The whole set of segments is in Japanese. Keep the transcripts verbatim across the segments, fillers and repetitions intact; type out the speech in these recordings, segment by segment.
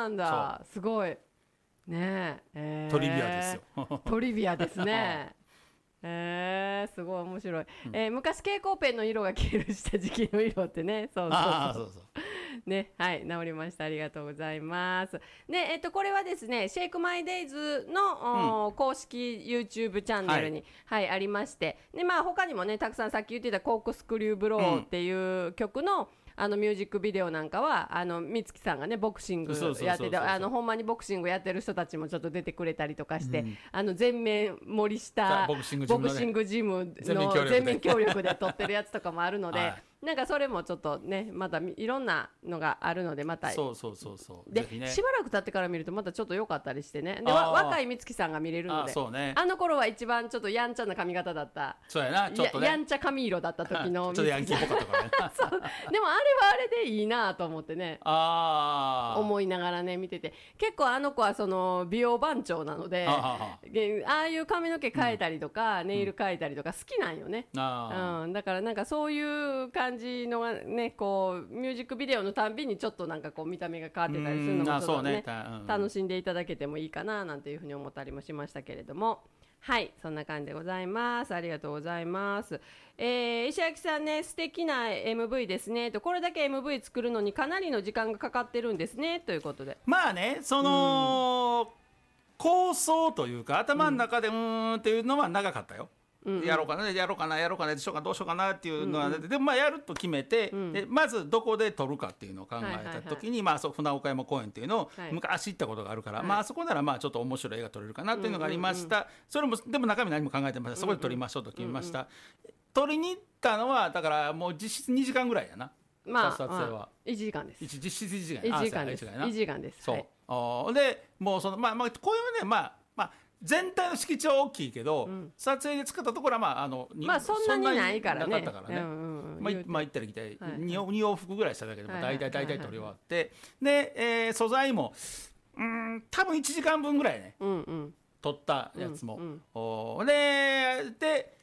なんだ。すごいねえ、えー、 トリビアですよトリビアですねえー、すごい面白い、うん、えー、昔蛍光ペンの色が消えるした時期の色ってね、そうそうそう、 あそうそうね、はい、治りました。ありがとうございます。で、えっと、これはですね、シェイクマイデイズの、うん、公式 YouTube チャンネルに、はい、はい、ありまして、で、まあ、他にもね、たくさんさっき言ってたコークスクリューブローっていう曲の、うんあのミュージックビデオなんかはあの美月さんがねボクシングやってて、あのほんまにボクシングやってる人たちもちょっと出てくれたりとかして、うん、あの全面森下ボクシングジムの全面協力で撮ってるやつとかもあるので、はい、なんかそれもちょっとねまたいろんなのがあるのでまたそうそうそうそうで、ね、しばらく経ってから見るとまたちょっと良かったりしてねで若い美月さんが見れるのであ, そう、ね、 あの頃は一番ちょっとやんちゃな髪型だったそうやなちょっと、ね、 や, やんちゃ髪色だった時のちょっとヤンキーっぽかったからねでもあれはあれでいいなと思ってねあ思いながらね見てて結構あの子はその美容番長なので あ, ああいう髪の毛変えたりとか、うん、ネイル変えたりとか好きなんよね、うんうん、だからなんかそういう感じのがねこうミュージックビデオのたんびにちょっとなんかこう見た目が変わってたりするのもちょっと ね, ね、うん、楽しんでいただけてもいいかななんていうふうに思ったりもしましたけれどもはいそんな感じでございます。ありがとうございます、えー、石垣さんね素敵な エムブイ ですねとこれだけ エムブイ 作るのにかなりの時間がかかってるんですねということでまあねその、うん、構想というか頭の中でうーんっていうのは長かったよ、うんうん、やろうかなやろうかなやろうかなどうしようかどうしようかなっていうのは、うんうん、でもまあやると決めて、うん、でまずどこで撮るかっていうのを考えた時に、はいはいはいまあ、そう船岡山公園っていうのを昔行ったことがあるから、はいまあ、そこならまあちょっと面白い絵が撮れるかなっていうのがありました、うんうんうん、それもでも中身何も考えてませんそこで撮りましょうと決めました、うんうん、撮りに行ったのはだからもう実質にじかんぐらいやな、 まあ、撮影は、うん、いちじかんです実質いちじかんいちじかんですいちじかんです、 そう、はい、でもうそのまあまあこういうねまあまあ全体の敷地は大きいけど、うん、撮影で使ったところはまああのまあそんなにないからねなかったからね、うんうんうん、まあ、まあ行ったり来たり、はいはい、に, に往復ぐらいしただけでも大体大体撮り終わって、はいはいはいはい、で、えー、素材もうん多分いちじかんぶんぐらいね、うんうん、撮ったやつも、うんうん、おでで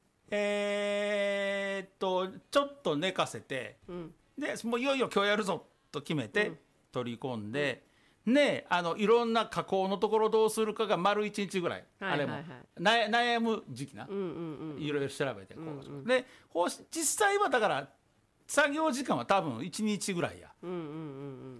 えー、っとちょっと寝かせて、うん、でもういよいよ今日やるぞと決めて、うん、取り込んで、うんね、あのいろんな加工のところどうするかが丸いちにちぐらい、はいはいはい、あれも悩む時期な、うんうんうん、いろいろ調べてこう、うんうん、で実際はだから作業時間は多分いちにちぐらいや、うんうんうんうん、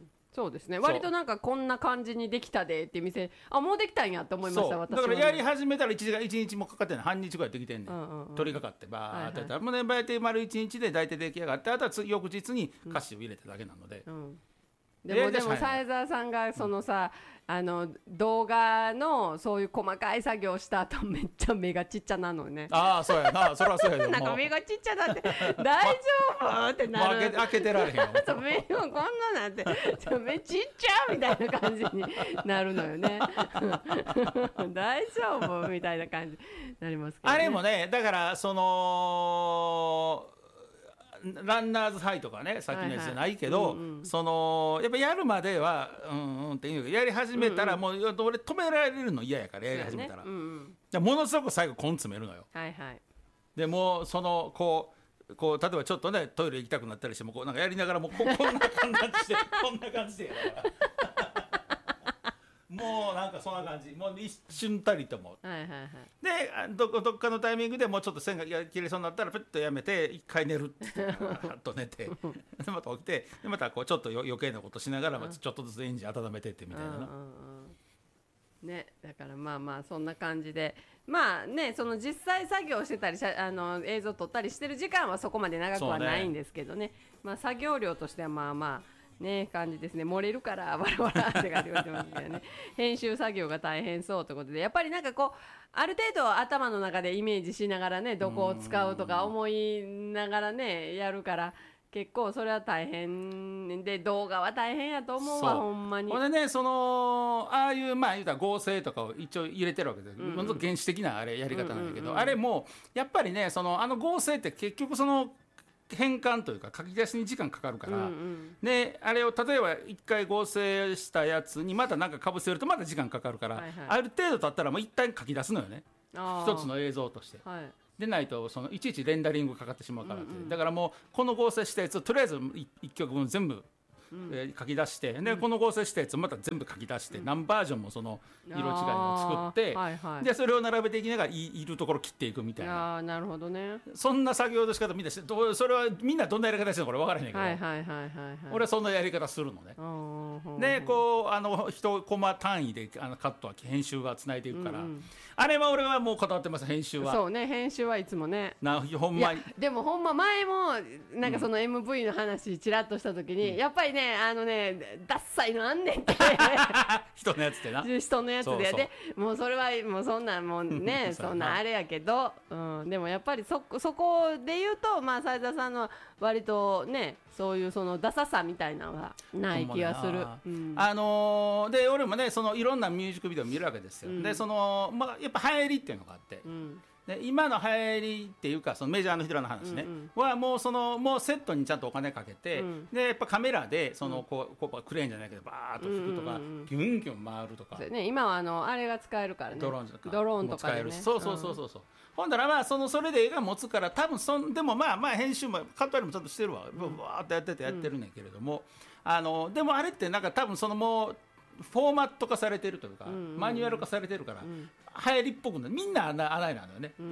そうですね割となんかこんな感じにできたでって店あもうできたんやと思いました私だからやり始めたらいちじかんいちにちもかかってない半日ぐらいできてんねん、うんうんうん、取り掛かってバーってやったら、はいはい、もうね大体丸いちにちで大体出来上がってあとは翌日に歌詞を入れただけなので、うんうんでも、でも、沢澤さんが、そのさ、うん、あの、動画の、そういう細かい作業した後、めっちゃ目がちっちゃなのね。 ああ、そうやな、それはそうやでなんか目がちっちゃだって、大丈夫ってなる。 開け、開けてられへんよ。 目もこんななんて、目ちっちゃみたいな感じになるのよね。大丈夫みたいな感じになりますけど、ね。 あれもね、だから、その、ランナーズハイとかねさっきのやつじゃないけど、はいはいうんうん、そのやっぱやるまではうんうんっていうやり始めたら、うんうん、もう俺止められるの嫌やからやり始めたら、ねうんうん、ものすごく最後根詰めるのよ、はいはい、でもうそのこうこう例えばちょっとねトイレ行きたくなったりしてもこうなんかやりながらもう こ, こんな感じでこんな感じでやるからもうなんかそんな感じもう一瞬たりとも、はいはいはい、で ど, どっかのタイミングでもうちょっと線が切れそうになったらプッとやめて一回寝るってと寝てでまた起きてでまたこうちょっと余計なことしながらちょっとずつエンジン温めてってみたいな、うんうんうん、ね、だからまあまあそんな感じでまあねその実際作業してたりあの映像撮ったりしてる時間はそこまで長くはないんですけど ね, ねまあ作業量としてはまあまあね、感じですね漏れるからわらわらって言われてますけどね編集作業が大変そうということでやっぱりなんかこうある程度頭の中でイメージしながらねどこを使うとか思いながらねやるから結構それは大変で動画は大変やと思うわほんまに。 ほんでねそのああいうまあ言うたら合成とかを一応入れてるわけです、うんうん、原始的なあれやり方なんだけど、うんうんうん、あれもやっぱりねそのあの合成って結局その変換というか書き出しに時間かかるから、うんうん、であれを例えばいっかい合成したやつにまた何かかぶせるとまた時間かかるから、はいはい、ある程度経ったらもう一旦書き出すのよね一つの映像として、はい、でないとそのいちいちレンダリングかかってしまうからって、うんうん、だからもうこの合成したやつをとりあえずいっきょくぶん全部えー、書き出して、でこの合成したやつまた全部書き出して、うん、何バージョンもその色違いを作って、はいはい、でそれを並べていきながら い, いるところ切っていくみたいな。 あなるほどね。 そんな作業の仕方みんなしてどそれはみんなどんなやり方してるのか分からへんけど、はいはいはいはいはい、俺はそんなやり方するのね。でこうあの一コマ単位であのカットは編集はつないでいくから、うんうん、あれは俺はもうこだわってます。編集はそうね、編集はいつもねなほんまに。 でもほんま前もなんかその エムブイ の話ちらっとした時に、うん、やっぱりねあのねダッサいのあんねんって人のやつってな人のやつでそうそうでもうそれはもうそんなんもうねそんなあれやけど、うん、でもやっぱり そ, そこで言うとまあ斉田さんの割とねそういうそのダサさみたいなのはない気がする、うん、 あのー、で俺もねそのいろんなミュージックビデオ見るわけですよ、うん、でその、まあ、やっぱ流行りっていうのがあって、うん、で今の流行りっていうかそのメジャーの人らの話ね、うんうん、はもうそのもうセットにちゃんとお金かけて、うん、でやっぱカメラでそのこう、こうクレーンじゃないけどバーッと引くとか、うんうんうん、ギュンギュン回るとか、 ね、今はあのあれが使えるからねドローンとかドローンとかで、ね、 使えるしそうそうそうそうそう、うん、ほんだらまあそのそれで絵が持つから多分そんでもまあまあ編集もカット割りもちゃんとしてるわ、うん、バーッとやっててやってるねんけれども、うん、あのでもあれってなんか多分そのもうフォーマット化されてるというか、うんうんうん、マニュアル化されてるから、うん、流行りっぽくなる。みんなあないなのよね、うん、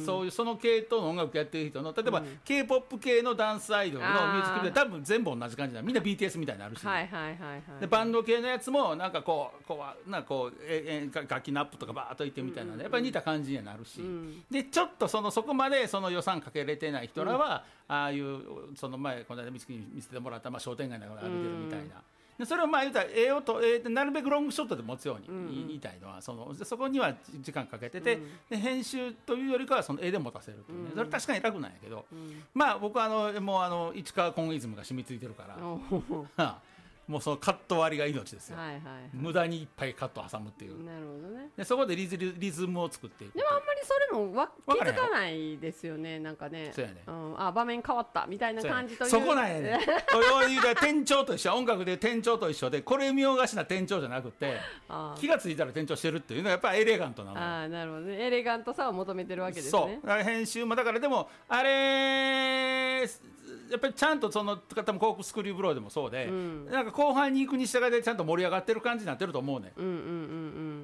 そういうその系統の音楽やってる人の例えば、うん、K-ポップ 系のダンスアイドルのミュージックビデオ多分全部同じ感じなの。みんな ビーティーエス みたいになるし、はいはいはいはい、でバンド系のやつもなんかこうこうなんかこうええ楽器のアップとかバーッといってみたいな、ね、やっぱり似た感じにはなるし、うん、でちょっとそのそこまでその予算かけれてない人らは、うん、ああいうその前この間美月に見せてもらった、まあ、商店街の中で歩いてるみたいな、うんでそれをまあ言うたら絵をと、えー、なるべくロングショットで持つように言いたいのは、うんうん、そのそこには時間かけてて、うん、で編集というよりかはその絵で持たせるっていうね、うん、それ確かに楽なんやけど、うん、まあ僕はあのもうあの市川コンイズムが染みついてるから、もうそのカット割りが命ですよ、はいはいはい、無駄にいっぱいカット挟むっていう。 なるほどね。 でそこでリズリズムを作っていく。 でもあんまりそれもわ気づかないですよね。なんかね、 そうやね、 うん、あ場面変わったみたいな感じという。 そこなんやね店長と一緒、音楽で店長と一緒でこれ見よがしな店長じゃなくて気がついたら店長してるっていうのはやっぱりエレガントなの。 あなるほどね。エレガントさを求めてるわけですね。 そうだから編集もだからでもあれやっぱりちゃんとその多分コークスクリューブローでもそうで、うん、なんか後半に行くに従いでちゃんと盛り上がってる感じになってると思うね、うんうんうんうん、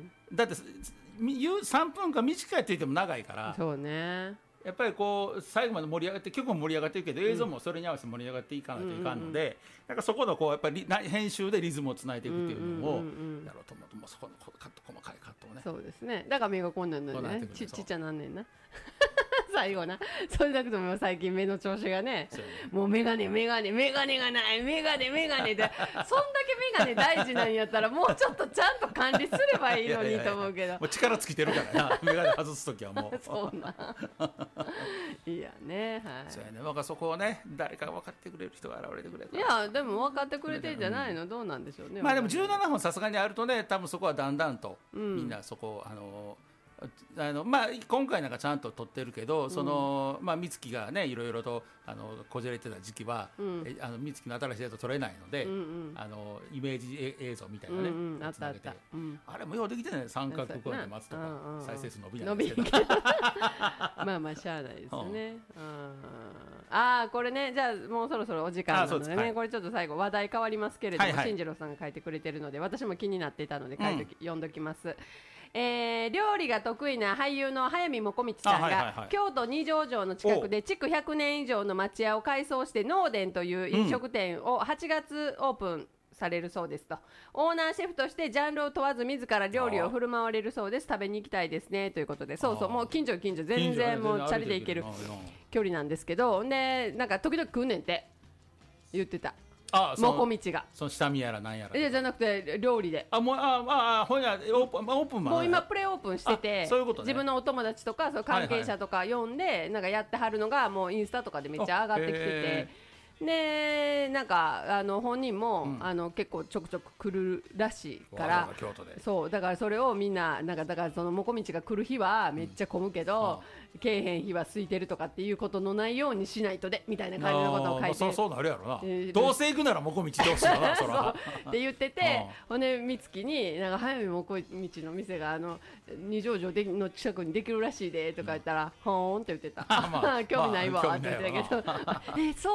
だってさんぷんかん短いって言っても長いからそうねやっぱりこう最後まで盛り上がって曲も盛り上がってるけど映像もそれに合わせて盛り上がっていかないといかんので、うんうんうん、なんかそこのこうやっぱり編集でリズムをつないでいくっていうのをやろうと思うともうそこのカット細かいカットをねそうですねだから目がこんなんのねちっちゃなんねんな最後なそれだけでも最近目の調子がねもうメガネメガネメガネがないメガネメガネでそんだけメガネ大事なんやったらもうちょっとちゃんと管理すればいいのにと思うけどもう力尽きてるからなメガネ外すときはもうそうないやねはいそうやねなんかそこをね誰か分かってくれる人が現れてくれるいやでも分かってくれてるんじゃないの、うん、どうなんでしょうねまあでもじゅうななふんさすがにあるとね多分そこはだんだんと、うん、みんなそこあのあのまあ、今回なんかちゃんと撮ってるけど、うんそのまあ、美月がねいろいろとあのこじれてた時期は、うん、えあの美月の新しいやつ撮れないので、うんうん、あのイメージ映像みたいなね、うんうん、あったあった、うん、あれもようできてない三角コインで待つとか、うんうん、再生数伸びないんですけどまあまあしゃあないですね、うん、ああこれねじゃあもうそろそろお時間なのでね、はい、これちょっと最後話題変わりますけれども、はいはい、進次郎さんが書いてくれてるので私も気になっていたので書いとき、うん、読んどきますえー、料理が得意な俳優の早見もこみちさんが、はいはいはい、京都二条城の近くで築ひゃくねん以上の町屋を改装してノーデンという飲食店をはちがつオープンされるそうですと、オーナーシェフとしてジャンルを問わず自ら料理を振る舞われるそうです。食べに行きたいですねということでそうそうもう近所近所全然もうチャリで行ける距離なんですけどでなんか時々来んねんって言ってたああもこみちがその下見やらなんやらいやじゃなくて料理であもうああほんやオープンオープンもう今プレオープンしててそういうこと、ね、 自分のお友達とかその関係者とか呼んで、はいはい、なんかやってはるのがもうインスタとかでめっちゃ上がってきててでなんかあの本人も、うん、あの結構ちょくちょく来るらしいから京都でそうだからそれをみんななんかだからそのもこみちが来る日はめっちゃ混むけど、うん、けえへん日は空いてるとかっていうことのないようにしないとでみたいな感じのことを書いてそうそうなるやろな、えー、どうせ行くならもこみちどうするなそらって言っててほんで美月になんか早見もこみちの店があの二条城の近くにできるらしいでとか言ったら、うん、ほーんって言ってた、まあ、興味ないわって言ってたけどえそうなんと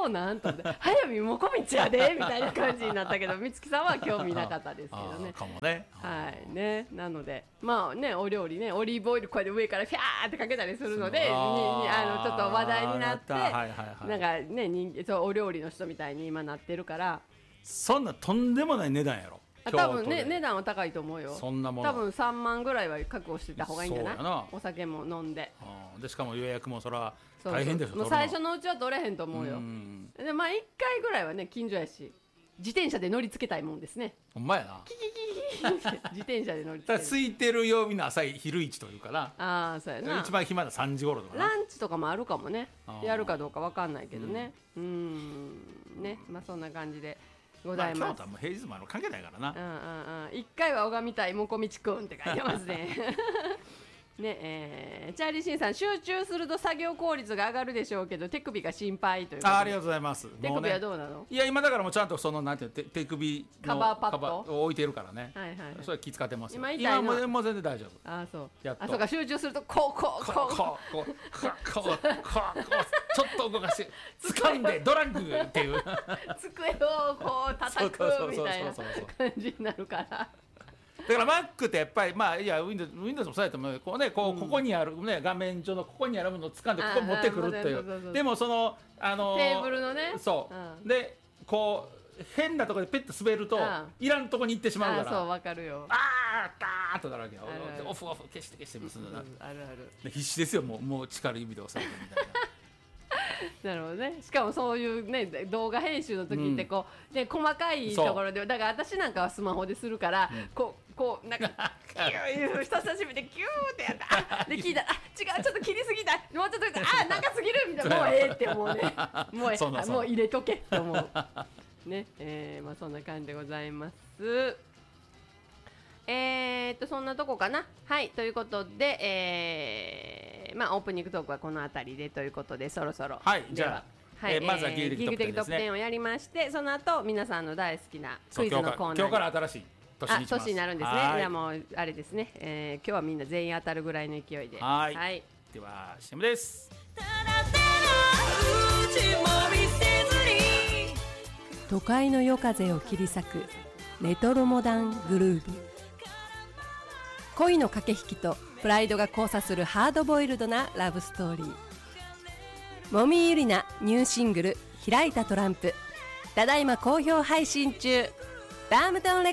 早見もこみちやでみたいな感じになったけど、美月さんは興味なかったですけどね。 かもね。 はいね、なのでまあね、お料理ね、オリーブオイルこうやって上からフィャーってかけたりするので、ににあのちょっと話題になって、はいはいはい、なんかね、人そうお料理の人みたいに今なってるから。 そんなとんでもない値段やろ。 多分ね、値段は高いと思うよ。 そんなもの多分さんまんぐらいは確保してた方がいいんじゃない？お酒も飲んで。 でしかも予約もそら大変でしょ。 もう最初のうちは取れへんと思うよ。でまあいっかいぐらいはね、近所やし自転車で乗りつけたいもんですね。 ほんまやな。 キキキキ自転車で乗りつける。 空いてる曜日の朝昼一というかな。 ああそうやな。 一番暇なさんじ頃とかな。 ランチとかもあるかもね。やるかどうかわかんないけどね。うん、うんね、まあそんな感じで。ございます。 まあ、京都はもう平日もあの関係ないからな。 うんうんうん。一回は拝みたいもこみちくんって書いてますね。ねえー、チャーリーシンさん、集中すると作業効率が上がるでしょうけど手首が心配ということで。 あ, ありがとうございます。 手首はどうなの？ ね、いや今だからもうちゃんとそのなんていう手, 手首のカバーパッドを置いてるからね。 はいはい、はい、 それ気使ってますよ。 今痛いの今もう全然大丈夫。 あそうやっと。 あそうか、集中するとこうこうこうこうこうこうこうこうちょっと動かして掴んでドラッグっていう机をこう叩くみたいな感じになるから。 だから Mac ってやっぱりまあいや Windows, Windows もそうやと思うよ。こうねこう、うん、ここにあるね画面上のここにあるものを掴んでここに持ってくるっていう。でもそのあのテーブルのね。 そう、うん、でこう変なところでペッと滑ると、うん、いらんとこに行ってしまうから。 あそうわかるよ。 あーガーッとなるわけよ。オフオフ消して消してますんだな、うん、 あるある。 必死ですよもうもう力指で押さえてみたいな。 なるほどね。しかもそういうね動画編集の時ってこう、うん、ね細かいところでだから私なんかはスマホでするから、うん、こうこうなんか人差し指でキューってやったで聞いたらあ違うちょっと切りすぎたもうちょっとあ長すぎるみたいなもうええって思うねもうええもう入れとけって思うねえー、まあそんな感じでございます。えーっとそんなとこかな。はいということで、えー、まあオープニングトークはこのあたりでということでそろそろはいじゃあ、はいえー、まずはギグ的トップテンをやりましてその後皆さんの大好きなクイズのコーナー今日から新しい年にします。 あ年になるんですね。じゃあもうあれですね、えー、今日はみんな全員当たるぐらいの勢いではい、はい、では シーエム です。 都会の夜風を切り裂くレトロモダングルーヴ。恋の駆け引きとプライドが交差するハードボイルドなラブストーリー。もみゆりなニューシングル開いたトランプただいま好評配信中。ダームタウンレ